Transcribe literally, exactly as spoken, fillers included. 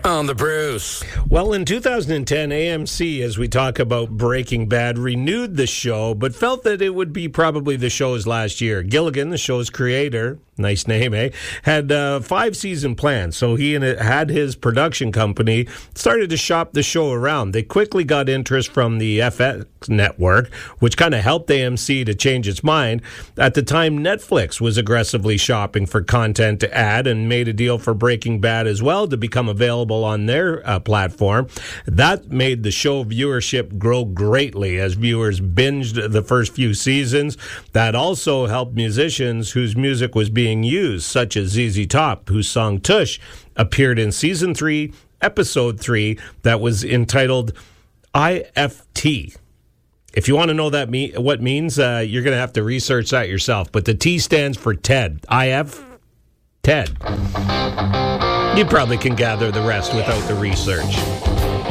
On the Bruce. Well, in two thousand ten, A M C, as we talk about Breaking Bad, renewed the show, but felt that it would be probably the show's last year. Gilligan, the show's creator, nice name, eh, had uh, five-season plans, so he and it had his production company started to shop the show around. They quickly got interest from the F X network, which kind of helped A M C to change its mind. At the time, Netflix was aggressively shopping for content to add and made a deal for Breaking Bad as well to become available on their uh, platform. That made the show viewership grow greatly as viewers binged the first few seasons. That also helped musicians whose music was being used, such as Z Z Top, whose song Tush appeared in season three, episode three, that was entitled I F T. If you want to know that me- what means, uh, you're going to have to research that yourself. But the T stands for Ted. I F, Ted. You probably can gather the rest without the research.